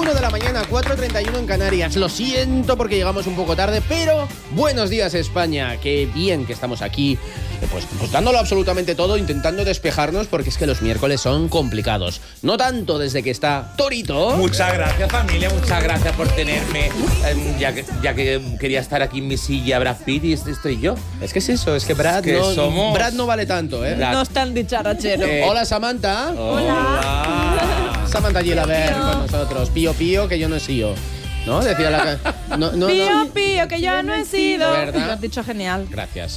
4:31 de la mañana, 4:31 en Canarias. Lo siento porque llegamos un poco tarde, pero buenos días, España. Qué bien que estamos aquí, pues dándolo absolutamente todo, intentando despejarnos, porque es que los miércoles son complicados. No tanto desde que está Torito. Muchas gracias, familia, muchas gracias por tenerme. Ya que quería estar aquí en mi silla Brad Pitt y estoy yo. Es que es eso, es que Brad, Brad no vale tanto, ¿eh? No es tan dicharachero. Hola, Samantha. Hola. Samantha Gilaber con nosotros. Pío, pío, que yo no he sido. ¿No? Decía la... Pío, pío, que yo no he sido. ¿Verdad? Lo has dicho genial. Gracias.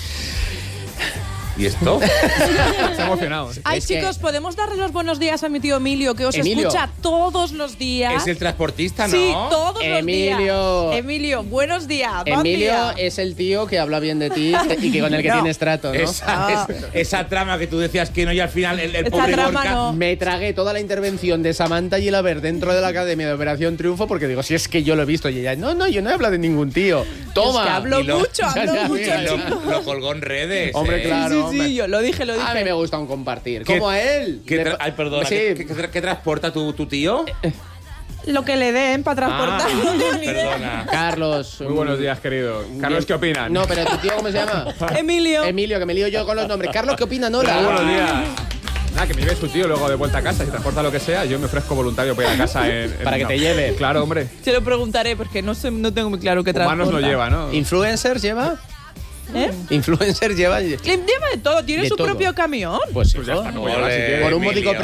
¿Y esto? Está emocionado. Ay, chicos, ¿podemos darle los buenos días a mi tío Emilio, que os escucha todos los días? Es el transportista, ¿no? Sí, todos Emilio. los días. Emilio, buenos días. Emilio es el tío que habla bien de ti y que con el que tienes trato, ¿no? Esa trama que tú decías que no, y al final el pobre trama Gorka... no. Me tragué toda la intervención de Samantha Gilaber dentro de la Academia de Operación Triunfo porque digo, si es que yo lo he visto. Y ella, no, yo no he hablado de ningún tío. Toma. Es que hablo mucho, Lo colgó en redes. Hombre, claro. Sí, yo lo dije. A mí me gusta un compartir. Como a él. Ay, perdona. Sí. ¿Qué transporta tu tío? Lo que le den para transportar. Perdona. Carlos. Muy buenos días, querido. Carlos, ¿qué opinan? No, pero tu tío, ¿cómo se llama? Emilio. Emilio, que me lío yo con los nombres. Carlos, ¿qué opinan? Muy Hola. buenos días. Nada, que me lleve su tío luego de vuelta a casa. Si transporta lo que sea, yo me ofrezco voluntario para ir a casa. Para que te lleve. Claro, hombre. Se lo preguntaré porque no tengo muy claro qué transporta. Humanos lo lleva, ¿no? ¿Influencers lleva? ¿Eh? ¿Influencers lleva? Lleva de todo, tiene De su todo. propio camión. Pues Pues ya está, no voy a Ole. llevar si quiere. Por un módico Emilio.